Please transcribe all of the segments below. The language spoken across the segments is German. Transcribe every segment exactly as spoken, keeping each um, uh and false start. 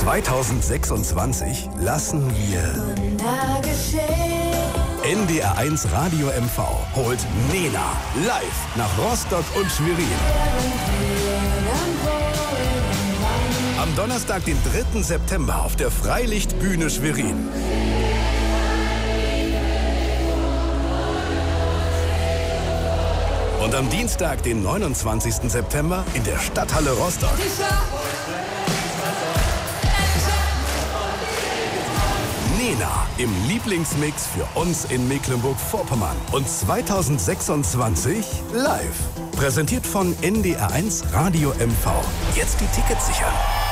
zweitausendsechsundzwanzig lassen wir Wunder geschehen. N D R eins Radio M V holt Nena live nach Rostock und Schwerin. Am Donnerstag, den dritten September auf der Freilichtbühne Schwerin. Und am Dienstag, den neunundzwanzigsten September in der Stadthalle Rostock. Nena im Lieblingsmix für uns in Mecklenburg-Vorpommern. Und zweitausendsechsundzwanzig live. Präsentiert von N D R eins Radio M V. Jetzt die Tickets sichern.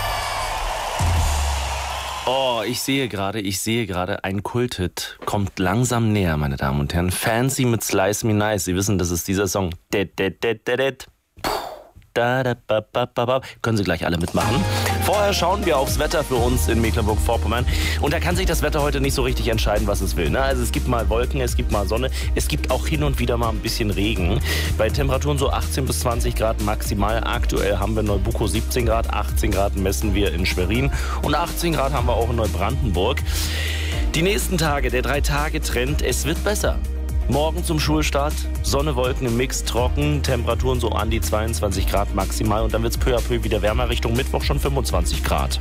Oh, ich sehe gerade, ich sehe gerade, ein Kulthit kommt langsam näher, meine Damen und Herren. Fancy mit Slice Me Nice. Sie wissen, das ist dieser Song. Da, da, ba, ba, ba, ba. Können Sie gleich alle mitmachen. Vorher schauen wir aufs Wetter für uns in Mecklenburg-Vorpommern. Und da kann sich das Wetter heute nicht so richtig entscheiden, was es will. Ne? Also es gibt mal Wolken, es gibt mal Sonne, es gibt auch hin und wieder mal ein bisschen Regen. Bei Temperaturen so achtzehn bis zwanzig Grad maximal. Aktuell haben wir in Neubuko siebzehn Grad, achtzehn Grad messen wir in Schwerin und achtzehn Grad haben wir auch in Neubrandenburg. Die nächsten Tage, der Drei-Tage-Trend, es wird besser. Morgen zum Schulstart, Sonne, Wolken im Mix, trocken, Temperaturen so an die zweiundzwanzig Grad maximal und dann wird es peu à peu wieder wärmer, Richtung Mittwoch schon fünfundzwanzig Grad.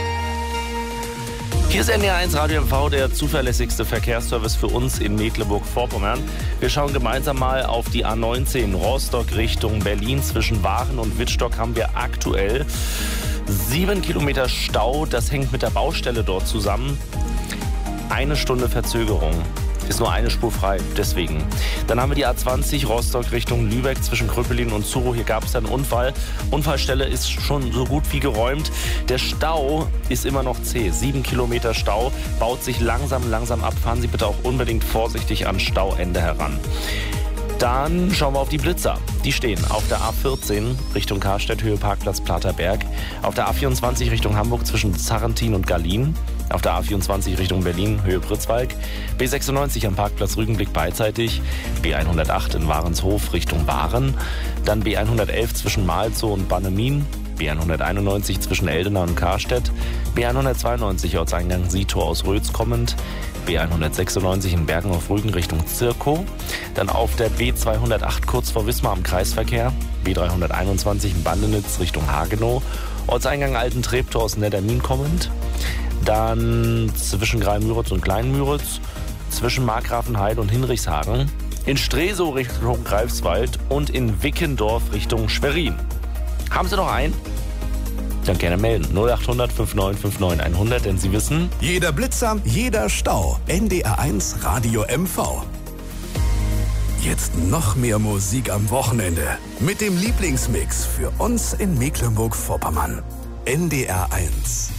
Hier ist N D R eins Radio M V, der zuverlässigste Verkehrsservice für uns in Mecklenburg-Vorpommern. Wir schauen gemeinsam mal auf die A neunzehn Rostock Richtung Berlin. Zwischen Waren und Wittstock haben wir aktuell sieben Kilometer Stau. Das hängt mit der Baustelle dort zusammen. Eine Stunde Verzögerung. Ist nur eine Spur frei, deswegen. Dann haben wir die A zwanzig Rostock Richtung Lübeck zwischen Kröpelin und Zuro. Hier gab es einen Unfall. Unfallstelle ist schon so gut wie geräumt. Der Stau ist immer noch zäh. Sieben Kilometer Stau, baut sich langsam, langsam ab. Fahren Sie bitte auch unbedingt vorsichtig an Stauende heran. Dann schauen wir auf die Blitzer. Die stehen auf der A vierzehn Richtung Karstedt, Höhe Parkplatz Platerberg. Auf der A vierundzwanzig Richtung Hamburg zwischen Zarrentin und Gallien. Auf der A vierundzwanzig Richtung Berlin, Höhe Pritzwalk. B sechsundneunzig am Parkplatz Rügenblick beidseitig. B hundertacht in Warenshof Richtung Waren. Dann B hundertelf zwischen Malzow und Bannemin. B hunderteinundneunzig zwischen Eldena und Karstedt. B hundertzweiundneunzig Ortseingang Sietor aus Rötz kommend. B hundertsechsundneunzig in Bergen auf Rügen Richtung Zirkow. Dann auf der B zweihundertacht kurz vor Wismar am Kreisverkehr. B dreihunderteinundzwanzig in Bandenitz Richtung Hagenow. Ortseingang Alten Treptow aus Neddermin kommend. Dann zwischen Greimüritz und Kleinmüritz, zwischen Markgrafenheide und Hinrichshagen, in Stresow Richtung Greifswald und in Wickendorf Richtung Schwerin. Haben Sie noch einen? Dann gerne melden. null achthundert neunundfünfzig neunundfünfzig hundert, denn Sie wissen... Jeder Blitzer, jeder Stau. N D R eins Radio M V. Jetzt noch mehr Musik am Wochenende. Mit dem Lieblingsmix für uns in Mecklenburg-Vorpommern. N D R eins.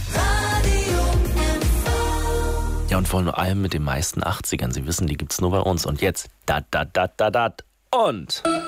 Ja, und vor allem mit den meisten achtzigern. Sie wissen, die gibt's nur bei uns. Und jetzt, da, da, da, da, da. Und...